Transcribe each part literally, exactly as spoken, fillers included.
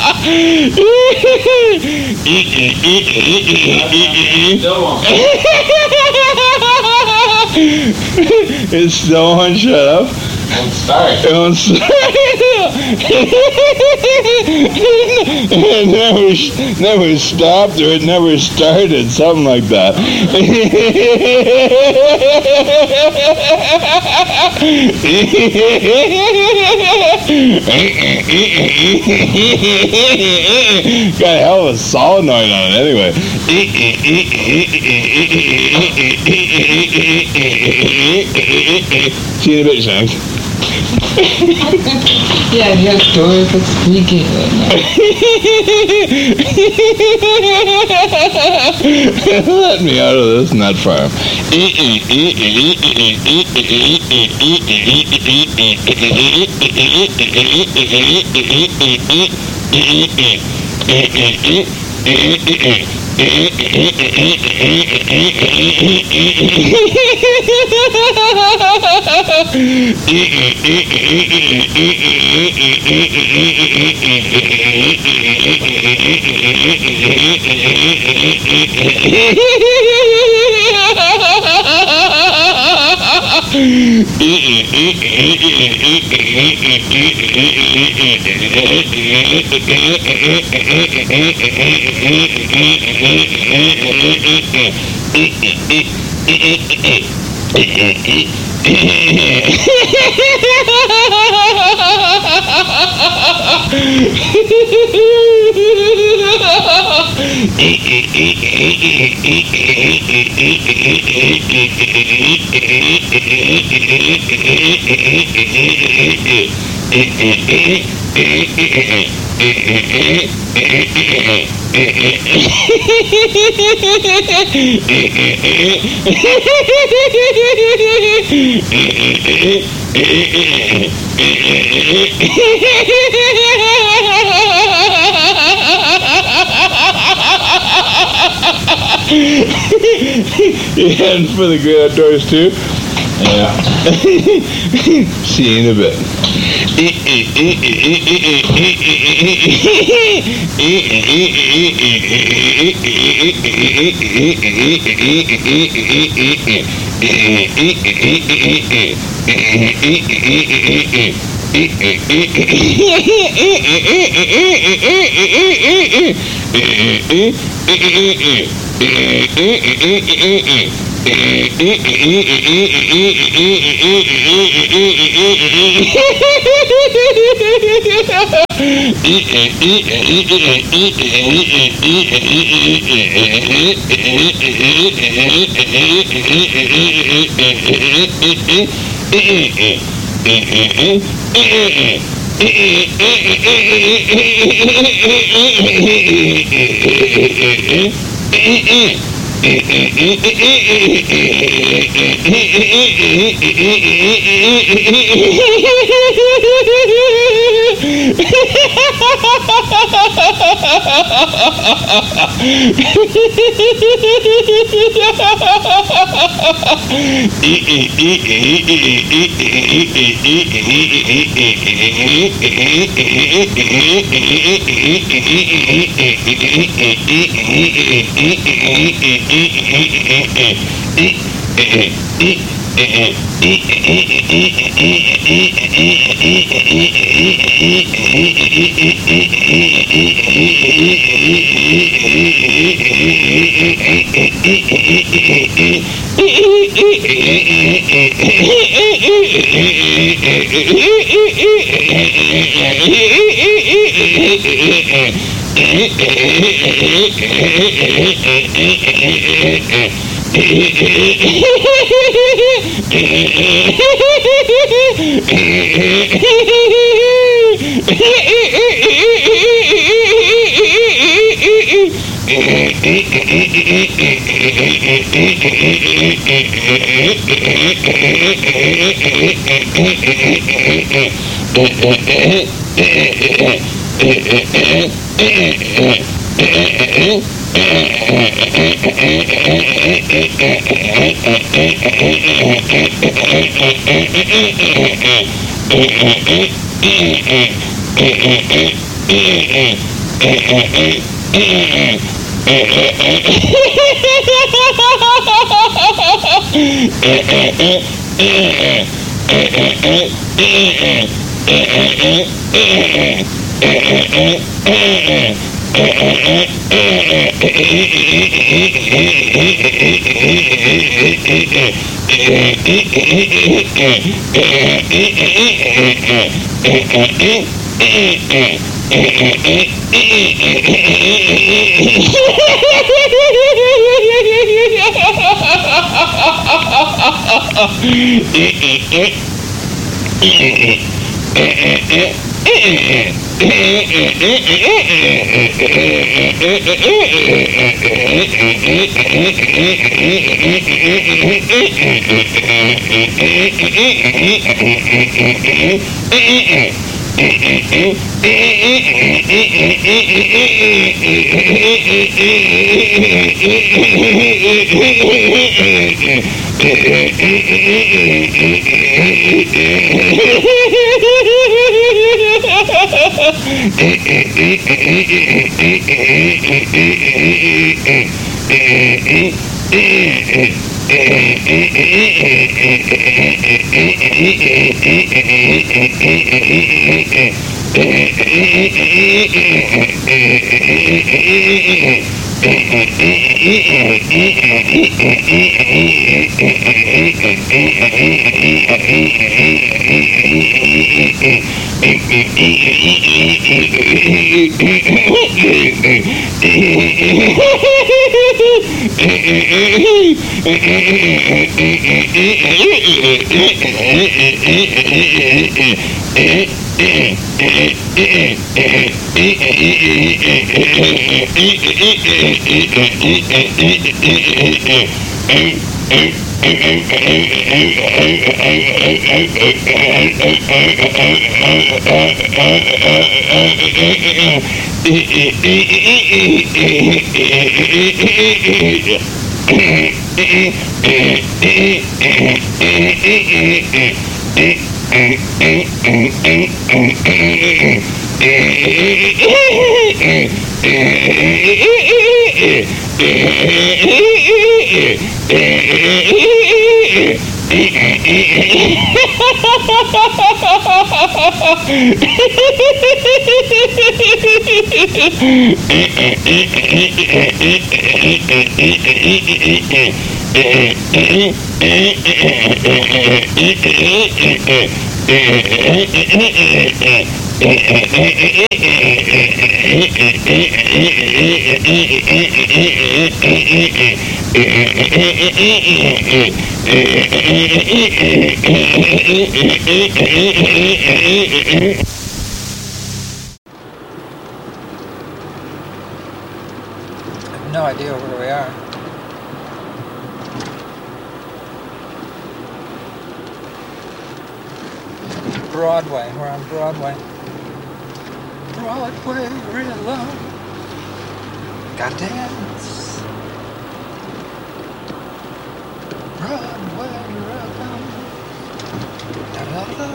It's still on. Shut up. Don't start. Don't start. It never, never stopped or it never started. Something like that. Got a hell of a solenoid on it anyway. See you in a bit, Shanks. Yeah, your story is speaking right now. Let me out of this nut farm. You heading for the great outdoors too? Yeah. See you in a bit. No idea where we are. Broadway. We're on Broadway. Broadway, real love. Gotta dance. Broadway, real love. Da da da.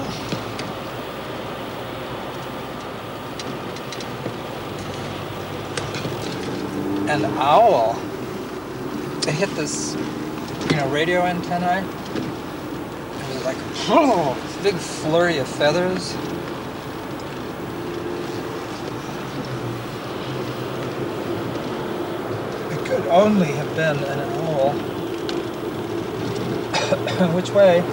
An owl. It hit this, you know, radio antennae. It was like, oh, this big flurry of feathers. It could only have been an owl. Which way?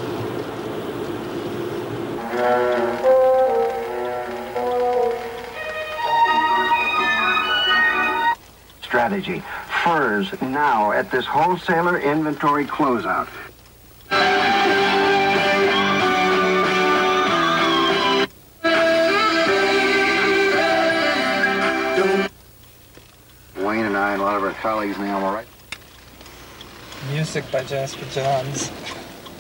Strategy. Furs now at this wholesaler inventory closeout. Wayne and I and a lot of our colleagues in the Alamo right. Music by Jasper Johns.